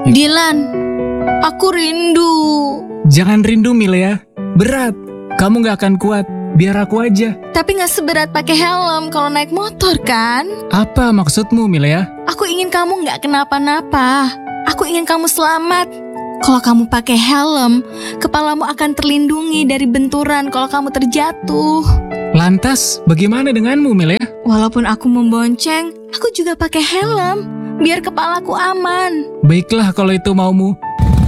Dilan, aku rindu. Jangan rindu Milea, berat. Kamu gak akan kuat, biar aku aja. Tapi gak seberat pakai helm kalau naik motor kan? Apa maksudmu Milea? Aku ingin kamu gak kenapa-napa. Aku ingin kamu selamat. Kalau kamu pakai helm, kepalamu akan terlindungi dari benturan kalau kamu terjatuh. Lantas, bagaimana denganmu Milea? Walaupun aku membonceng, aku juga pakai helm, biar kepalaku aman. Baiklah kalau itu maumu.